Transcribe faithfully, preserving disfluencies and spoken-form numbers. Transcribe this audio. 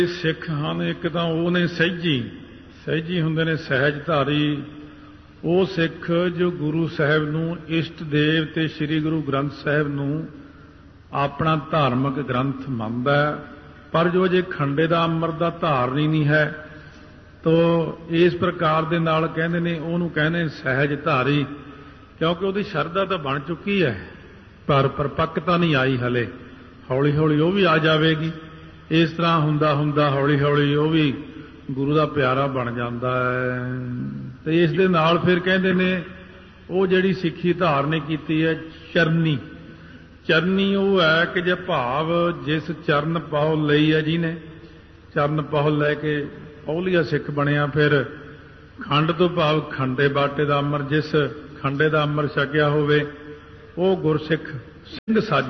ਸਿੱਖ ਹਨ ਇੱਕ ਤਾਂ ਉਹ ਨੇ ਸਹਿਜੀ ਸਹਿਜੀ ਹੁੰਦੇ ਨੇ ਸਹਿਜ ਧਾਰੀ ਉਹ ਸਿੱਖ ਜੋ ਗੁਰੂ ਸਾਹਿਬ ਨੂੰ ਇਸ਼ਟ ਦੇਵ ਤੇ ਸ੍ਰੀ ਗੁਰੂ ਗ੍ਰੰਥ ਸਾਹਿਬ ਨੂੰ ਆਪਣਾ ਧਾਰਮਿਕ ਗ੍ਰੰਥ ਮੰਨਦਾ ਹੈ ਪਰ ਜੋ ਜੇ ਖੰਡੇ ਦਾ ਅੰਮ੍ਰਿਤ ਦਾ ਧਾਰਨੀ ਨਹੀਂ ਹੈ ਤੋ ਇਸ ਪ੍ਰਕਾਰ ਦੇ ਨਾਲ ਕਹਿੰਦੇ ਨੇ ਉਹਨੂੰ ਕਹਿੰਦੇ ਸਹਿਜ ਧਾਰੀ ਕਿਉਂਕਿ ਉਹਦੀ ਸ਼ਰਧਾ ਤਾਂ ਬਣ ਚੁੱਕੀ ਹੈ ਪਰ ਪਰਪੱਕਤਾ ਨਹੀਂ ਆਈ ਹਲੇ ਹੌਲੀ ਹੌਲੀ ਉਹ ਵੀ ਆ ਜਾਵੇਗੀ ਇਸ ਤਰ੍ਹਾਂ ਹੁੰਦਾ ਹੁੰਦਾ ਹੌਲੀ ਹੌਲੀ ਉਹ ਵੀ ਗੁਰੂ ਦਾ ਪਿਆਰਾ ਬਣ ਜਾਂਦਾ ਹੈ ਤੇ ਇਸ ਦੇ ਨਾਲ ਫਿਰ ਕਹਿੰਦੇ ਨੇ ਉਹ ਜਿਹੜੀ ਸਿੱਖੀ ਧਾਰਨੀ ਕੀਤੀ ਹੈ ਚਰਨੀ ਚਰਨੀ ਉਹ ਹੈ ਕਿ ਜੇ ਭਾਵ ਜਿਸ ਚਰਨ ਪਹੁਲ ਲਈ ਹੈ ਜਿਹਨੇ ਚਰਨ ਪਹੁਲ ਲੈ ਕੇ ਪਹੁਲੀਆ ਸਿੱਖ ਬਣਿਆ ਫਿਰ ਖੰਡ ਤੋਂ ਭਾਵ ਖੰਡੇ ਬਾਟੇ ਦਾ ਅੰਮ੍ਰਿਤ ਜਿਸ ਖੰਡੇ ਦਾ ਅੰਮ੍ਰਿਤ ਛਕਿਆ ਹੋਵੇ ਉਹ ਗੁਰਸਿੱਖ ਸਿੰਘ ਸੱਜ